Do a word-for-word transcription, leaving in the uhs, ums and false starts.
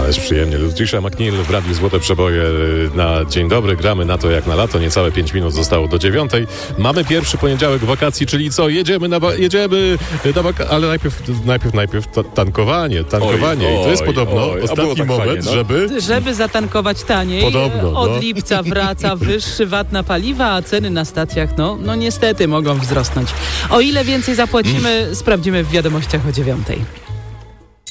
Ależ przyjemnie. Lucia McNeil w Radiu Złote Przeboje na dzień dobry. Gramy na to jak na lato. Niecałe pięć minut zostało do dziewiątej. Mamy pierwszy poniedziałek wakacji, czyli co? Jedziemy na, wa- jedziemy na waka- ale najpierw, najpierw, najpierw ta- tankowanie. Tankowanie. Oj, I to jest oj, podobno oj. A ostatni było tak moment, fajnie, no. żeby... Żeby zatankować taniej, Podobno, od no. lipca wraca wyższy V A T na paliwa, a ceny na stacjach, no, no niestety mogą wzrosnąć. O ile więcej zapłacimy, sprawdzimy w wiadomościach o dziewiątej.